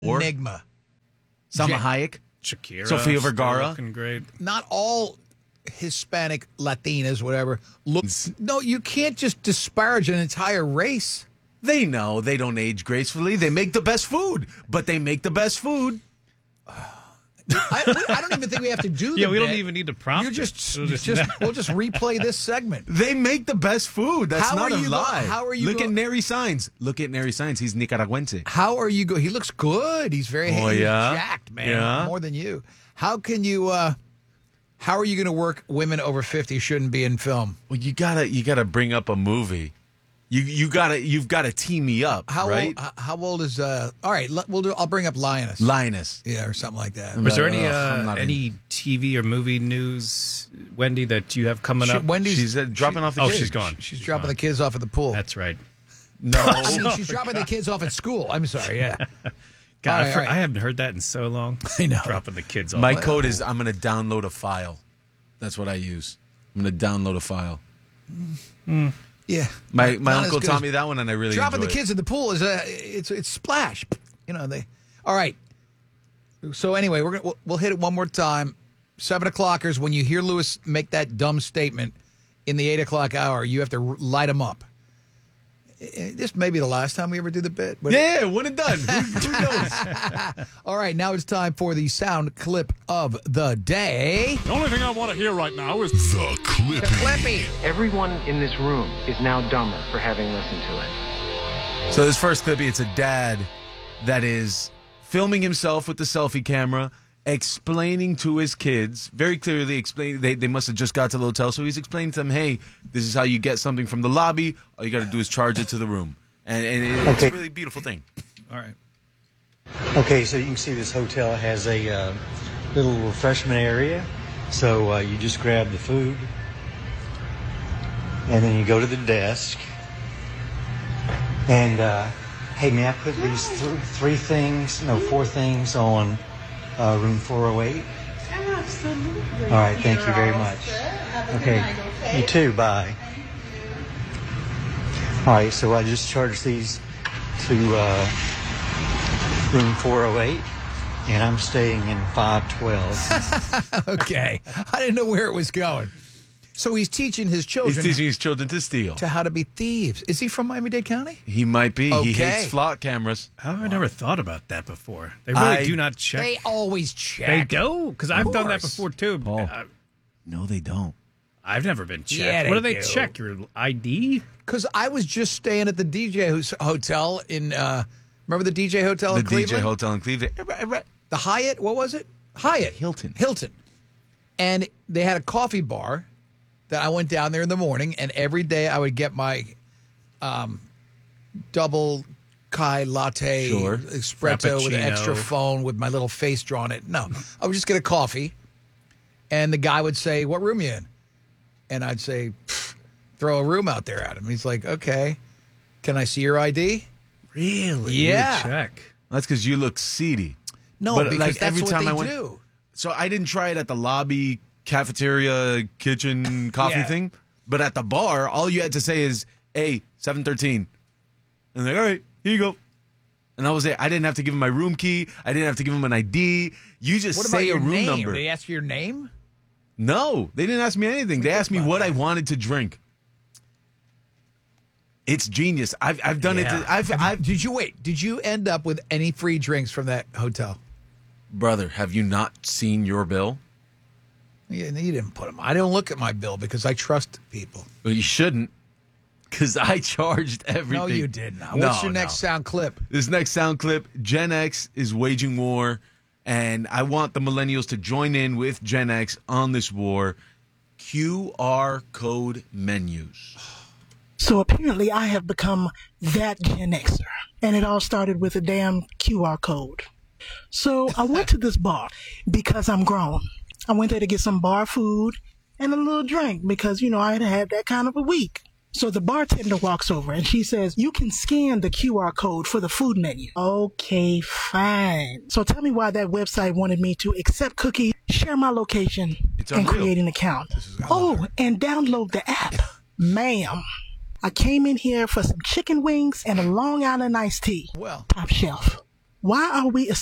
Enigma. Salma Hayek. Shakira. Sofia still Vergara. Looking great. Not all Hispanic, Latinas, whatever, look. No, you can't just disparage an entire race. They know they don't age gracefully. They make the best food, but they make the best food. I don't even think we have to do Yeah, the we don't bit. even need to prompt. We'll it. just We'll we'll just replay this segment. They make the best food. That's How not are a you go- lie. how are you Look go- at Neri Signs. Look at Neri Signs. He's Nicaraguense. How are you He looks good. He's very Oh, he's yeah? jacked, man. Yeah. More than you. How can you? How are you going to work women over 50 shouldn't be in film? Well, you gotta bring up a movie. You've gotta team me up. Right? How old is? All right, I'll bring up Linus. Linus. Yeah, or something like that. Was there any I'm not any TV or movie news, Wendy, that you have coming up? Wendy's She's dropping off the kids. she's gone. She's dropping the kids off at the pool. That's right. No. I mean, she's dropping the kids off at school. I'm sorry. Yeah. God, All right, all right. I haven't heard that in so long. I know. Dropping the kids off. My code is I'm going to download a file. That's what I use. I'm going to download a file. Yeah. My Not as uncle good taught as- me that one, and I really dropping the enjoy it. kids in the pool is it's splash. You know they. All right. So anyway, we'll hit it one more time. 7:00ers. When you hear Lewis make that dumb statement in the 8:00 hour, you have to light him up. This may be the last time we ever do the bit. But Yeah, one and done. Who knows? all right, now it's time for the sound clip of the day. The only thing I want to hear right now is the clip. Clippy. Everyone in this room is now dumber for having listened to it. So this first clip, it's a dad that is filming himself with the selfie camera, explaining to his kids, very clearly explaining, they must have just got to the hotel, so he's explaining to them, hey, this is how you get something from the lobby. All you got to do is charge it to the room. And it's a really beautiful thing. All right. Okay, so you can see this hotel has a little refreshment area. So you just grab the food, and then you go to the desk. And, hey, may I put these four things on room 408? Absolutely. All right, thank you very much. Okay, you too, bye. All right, so I just charged these to room 408, and I'm staying in 512. Okay. I didn't know where it was going. So he's teaching his children He's teaching his children to steal. to how to be thieves. Is he from Miami-Dade County? He might be. Okay. He hates flock cameras. How have I never thought about that before? They really do not check. They always check. They do? Because I've done that course. before, too. Oh. No, they don't. I've never been checked. Yeah, what do they they do. check? Your ID? Because I was just staying at the DJ hotel in, remember the DJ hotel in The Cleveland? DJ hotel in Cleveland. The Hyatt, what was it? Hyatt. Hilton. And they had a coffee bar that I went down there in the morning, and every day I would get my double Kai latte Sure. espresso with an Frappuccino. extra phone with my little face drawn it. No, I would just get a coffee, and the guy would say, "What room you in?" And I'd say, "Throw a room out there at him." He's like, "Okay, can I see your ID?" Really? Yeah. Check. That's because you look seedy. No, But, because like, that's every what time they I went- do. So I didn't try it at the lobby, cafeteria, kitchen, coffee Yeah. thing. But at the bar, all you had to say is, hey, 713. And they're like, all right, here you go. And that was it. I didn't have to give him my room key. I didn't have to give him an ID. You just What about say a your room name? number. They ask for your name? No, they didn't ask me anything. They asked me what I wanted to drink. It's genius. I've done Yeah. it. Did you end up with any free drinks from that hotel? Brother, have you not seen your bill? You didn't put them. I don't look at my bill because I trust people. Well, you shouldn't, because I charged everything. No, you did not. No, What's your next no. sound clip? This next sound clip, Gen X is waging war, and I want the millennials to join in with Gen X on this war. QR code menus. So apparently I have become that Gen Xer. And it all started with a damn QR code. So I went to this bar because I'm grown. I went there to get some bar food and a little drink because, I had had that kind of a week. So the bartender walks over and she says, you can scan the QR code for the food menu. Okay, fine. So tell me why that website wanted me to accept cookies, share my location, It's and unreal. create an account. And download the app. Ma'am, I came in here for some chicken wings and a Long Island iced tea. Well, Top shelf. Why are we